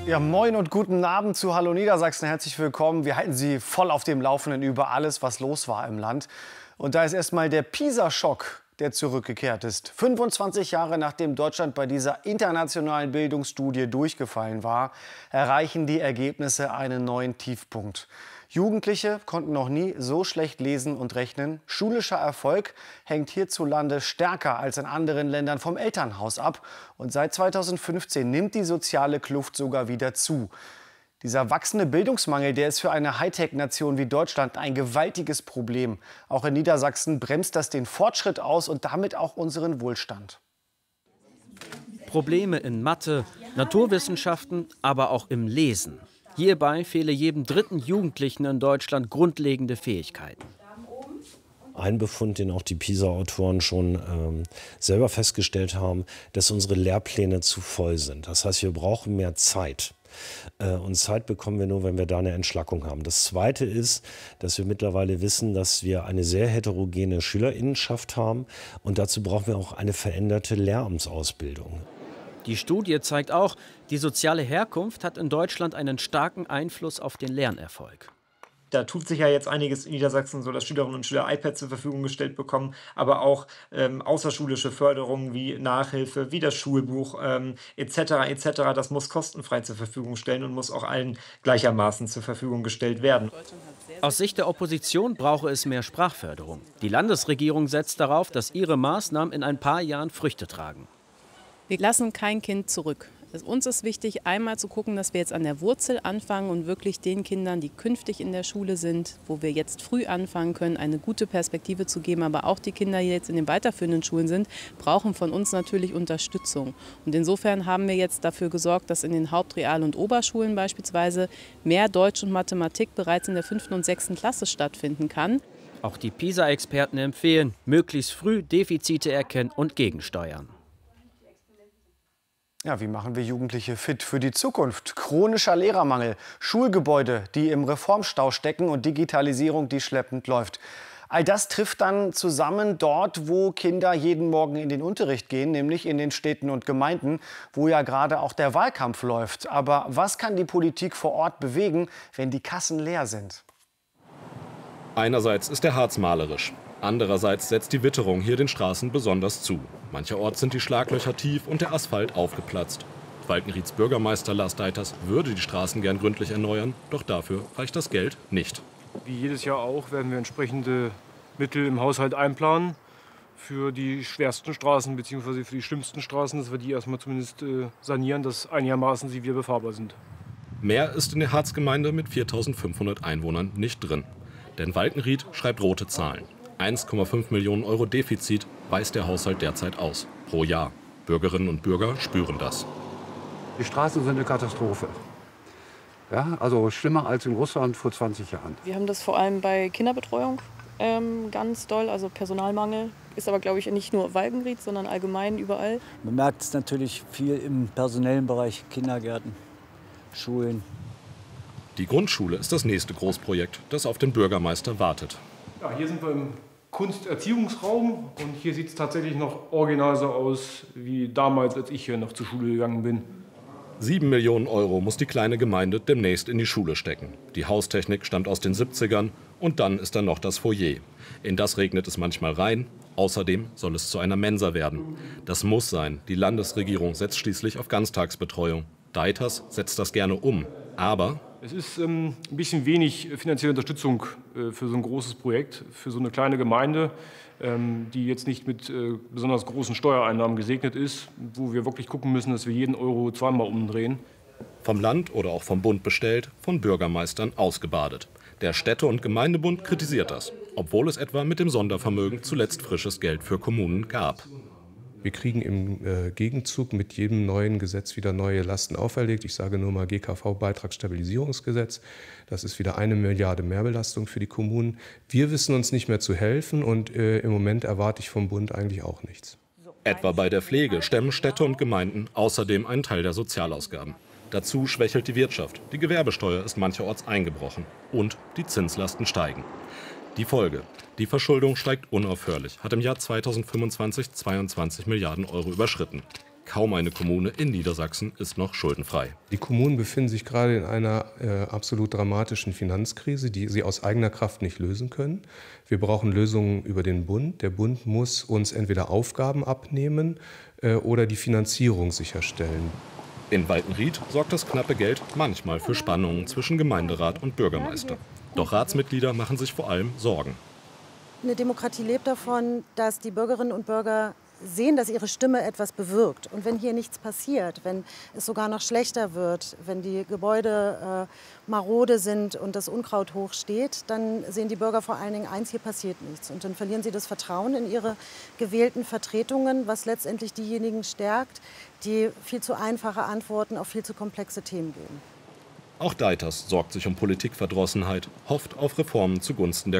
Ja, moin und guten Abend zu Hallo Niedersachsen. Herzlich willkommen. Wir halten Sie voll auf dem Laufenden über alles, was los war im Land. Und da ist erstmal der PISA-Schock, der zurückgekehrt ist. 25 Jahre nachdem Deutschland bei dieser internationalen Bildungsstudie durchgefallen war, erreichen die Ergebnisse einen neuen Tiefpunkt. Jugendliche konnten noch nie so schlecht lesen und rechnen. Schulischer Erfolg hängt hierzulande stärker als in anderen Ländern vom Elternhaus ab. Und seit 2015 nimmt die soziale Kluft sogar wieder zu. Dieser wachsende Bildungsmangel, der ist für eine Hightech-Nation wie Deutschland ein gewaltiges Problem. Auch in Niedersachsen bremst das den Fortschritt aus und damit auch unseren Wohlstand. Probleme in Mathe, Naturwissenschaften, aber auch im Lesen. Hierbei fehle jedem dritten Jugendlichen in Deutschland grundlegende Fähigkeiten. Ein Befund, den auch die PISA-Autoren schon selber festgestellt haben, dass unsere Lehrpläne zu voll sind. Das heißt, wir brauchen mehr Zeit. Und Zeit bekommen wir nur, wenn wir da eine Entschlackung haben. Das Zweite ist, dass wir mittlerweile wissen, dass wir eine sehr heterogene Schülerinnenschaft haben. Und dazu brauchen wir auch eine veränderte Lehramtsausbildung. Die Studie zeigt auch, die soziale Herkunft hat in Deutschland einen starken Einfluss auf den Lernerfolg. Da tut sich ja jetzt einiges in Niedersachsen, so dass Schülerinnen und Schüler iPads zur Verfügung gestellt bekommen, aber auch außerschulische Förderungen wie Nachhilfe, wie das Schulbuch etc. Das muss kostenfrei zur Verfügung stellen und muss auch allen gleichermaßen zur Verfügung gestellt werden. Aus Sicht der Opposition brauche es mehr Sprachförderung. Die Landesregierung setzt darauf, dass ihre Maßnahmen in ein paar Jahren Früchte tragen. Wir lassen kein Kind zurück. Uns ist wichtig, einmal zu gucken, dass wir jetzt an der Wurzel anfangen und wirklich den Kindern, die künftig in der Schule sind, wo wir jetzt früh anfangen können, eine gute Perspektive zu geben. Aber auch die Kinder, die jetzt in den weiterführenden Schulen sind, brauchen von uns natürlich Unterstützung. Und insofern haben wir jetzt dafür gesorgt, dass in den Haupt-, Real- und Oberschulen beispielsweise mehr Deutsch und Mathematik bereits in der 5. und 6. Klasse stattfinden kann. Auch die PISA-Experten empfehlen, möglichst früh Defizite erkennen und gegensteuern. Ja, wie machen wir Jugendliche fit für die Zukunft? Chronischer Lehrermangel, Schulgebäude, die im Reformstau stecken und Digitalisierung, die schleppend läuft. All das trifft dann zusammen dort, wo Kinder jeden Morgen in den Unterricht gehen, nämlich in den Städten und Gemeinden, wo ja gerade auch der Wahlkampf läuft. Aber was kann die Politik vor Ort bewegen, wenn die Kassen leer sind? Einerseits ist der Harz malerisch. Andererseits setzt die Witterung hier den Straßen besonders zu. Mancherorts sind die Schlaglöcher tief und der Asphalt aufgeplatzt. Walkenrieds Bürgermeister Lars Deiters würde die Straßen gern gründlich erneuern, doch dafür reicht das Geld nicht. Wie jedes Jahr auch werden wir entsprechende Mittel im Haushalt einplanen für die schwersten Straßen bzw. für die schlimmsten Straßen, dass wir die erstmal zumindest sanieren, dass einigermaßen sie wieder befahrbar sind. Mehr ist in der Harzgemeinde mit 4.500 Einwohnern nicht drin. Denn Walkenried schreibt rote Zahlen. 1,5 Millionen Euro Defizit weist der Haushalt derzeit aus, pro Jahr. Bürgerinnen und Bürger spüren das. Die Straßen sind eine Katastrophe. Ja, also schlimmer als in Russland vor 20 Jahren. Wir haben das vor allem bei Kinderbetreuung ganz doll, also Personalmangel. Ist aber, glaube ich, nicht nur Walkenried, sondern allgemein überall. Man merkt es natürlich viel im personellen Bereich, Kindergärten, Schulen. Die Grundschule ist das nächste Großprojekt, das auf den Bürgermeister wartet. Ja, hier sind wir im Kunsterziehungsraum und hier sieht es tatsächlich noch original so aus wie damals, als ich hier noch zur Schule gegangen bin. 7 Millionen Euro muss die kleine Gemeinde demnächst in die Schule stecken. Die Haustechnik stammt aus den 70ern und dann ist da noch das Foyer. In das regnet es manchmal rein. Außerdem soll es zu einer Mensa werden. Das muss sein. Die Landesregierung setzt schließlich auf Ganztagsbetreuung. Deiters setzt das gerne um, aber es ist ein bisschen wenig finanzielle Unterstützung für so ein großes Projekt, für so eine kleine Gemeinde, die jetzt nicht mit besonders großen Steuereinnahmen gesegnet ist, wo wir wirklich gucken müssen, dass wir jeden Euro zweimal umdrehen. Vom Land oder auch vom Bund bestellt, von Bürgermeistern ausgebadet. Der Städte- und Gemeindebund kritisiert das, obwohl es etwa mit dem Sondervermögen zuletzt frisches Geld für Kommunen gab. Wir kriegen im Gegenzug mit jedem neuen Gesetz wieder neue Lasten auferlegt. Ich sage nur mal GKV-Beitragsstabilisierungsgesetz. Das ist wieder 1 Milliarde Mehrbelastung für die Kommunen. Wir wissen uns nicht mehr zu helfen und im Moment erwarte ich vom Bund eigentlich auch nichts. Etwa bei der Pflege stemmen Städte und Gemeinden außerdem einen Teil der Sozialausgaben. Dazu schwächelt die Wirtschaft. Die Gewerbesteuer ist mancherorts eingebrochen. Und die Zinslasten steigen. Die Folge: Die Verschuldung steigt unaufhörlich, hat im Jahr 2025 22 Milliarden Euro überschritten. Kaum eine Kommune in Niedersachsen ist noch schuldenfrei. Die Kommunen befinden sich gerade in einer absolut dramatischen Finanzkrise, die sie aus eigener Kraft nicht lösen können. Wir brauchen Lösungen über den Bund. Der Bund muss uns entweder Aufgaben abnehmen oder die Finanzierung sicherstellen. In Waltenried sorgt das knappe Geld manchmal für Spannungen zwischen Gemeinderat und Bürgermeister. Doch Ratsmitglieder machen sich vor allem Sorgen. Eine Demokratie lebt davon, dass die Bürgerinnen und Bürger sehen, dass ihre Stimme etwas bewirkt. Und wenn hier nichts passiert, wenn es sogar noch schlechter wird, wenn die Gebäude marode sind und das Unkraut hoch steht, dann sehen die Bürger vor allen Dingen eins, hier passiert nichts. Und dann verlieren sie das Vertrauen in ihre gewählten Vertretungen, was letztendlich diejenigen stärkt, die viel zu einfache Antworten auf viel zu komplexe Themen geben. Auch Deiters sorgt sich um Politikverdrossenheit, hofft auf Reformen zugunsten der